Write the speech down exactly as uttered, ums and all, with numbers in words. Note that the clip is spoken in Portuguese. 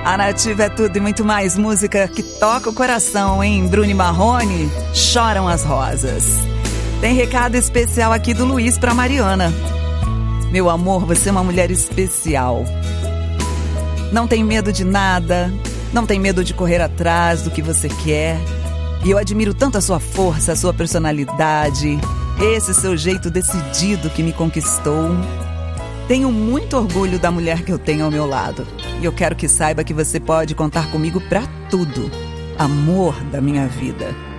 A Nativa é tudo e muito mais música que toca o coração, hein? Bruno e Marrone, Choram as Rosas. Tem recado especial aqui do Luiz pra Mariana. Meu amor, você é uma mulher especial. Não tem medo de nada, não tem medo de correr atrás do que você quer. E eu admiro tanto a sua força, a sua personalidade, esse seu jeito decidido que me conquistou. Tenho muito orgulho da mulher que eu tenho ao meu lado. E eu quero que saiba que você pode contar comigo pra tudo. Amor da minha vida.